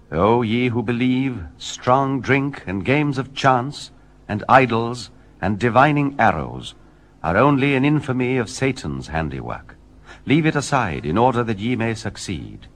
O ye who believe, strong drink and games of chance, and idols, and divining arrows, are only an infamy of Satan's handiwork. Leave it aside, in order that ye may succeed.